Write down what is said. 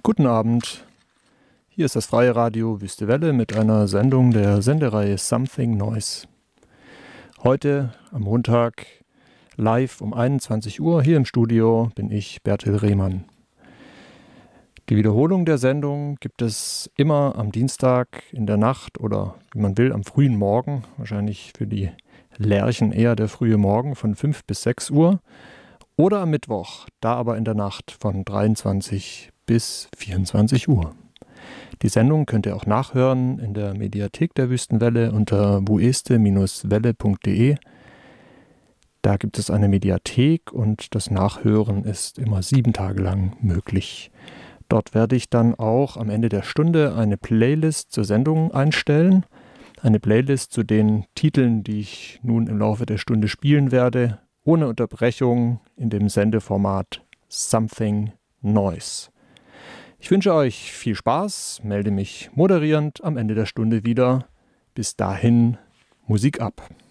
Guten Abend, hier ist das Freie Radio Wüste Welle mit einer Sendung der Sendereihe Something Noise. Heute am Montag live um 21 Uhr hier im Studio bin ich, Bertil Rehmann. Die Wiederholung der Sendung gibt es immer am Dienstag in der Nacht oder, wie man will, am frühen Morgen, wahrscheinlich für die Lerchen eher der frühe Morgen von 5 bis 6 Uhr oder am Mittwoch, da aber in der Nacht von 23 bis 24 Uhr. Die Sendung könnt ihr auch nachhören in der Mediathek der Wüstenwelle unter wueste-welle.de. Da gibt es eine Mediathek und das Nachhören ist immer 7 Tage lang möglich. Dort werde ich dann auch am Ende der Stunde eine Playlist zur Sendung einstellen. Eine Playlist zu den Titeln, die ich nun im Laufe der Stunde spielen werde, ohne Unterbrechung in dem Sendeformat Something Noise. Ich wünsche euch viel Spaß, melde mich moderierend am Ende der Stunde wieder. Bis dahin, Musik ab.